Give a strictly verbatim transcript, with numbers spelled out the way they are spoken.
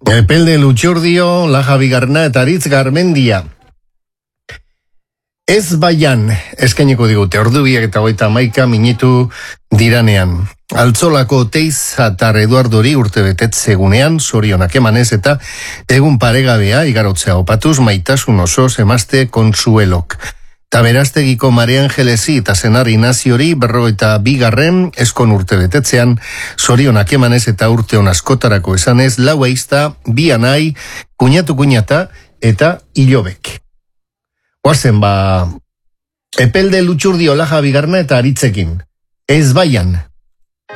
Epelde Lutxurdio, Laja Bigarna eta Aritz Garmendia. Ez baian, eskainiko digute, ordu biak eta goita maika minutu diranean. Altzolako Teizatar Eduardori urte betetzegunean, zorionak emanez eta egun paregabea igarotzea opatuz maitasun oso emazte Konsuelok. Taberaztegiko Mari Angelesi eta Senar Inaziori berrogeita bigarren eskon urte betetzean, zorionak emanez eta urte on askotarako esanez, lau eizta, bi anai, kuñatu kuñata eta ilobek. Oazen ba, Epelde Lutxurdio, Laja Bigarna eta Aritzekin. Ez baian.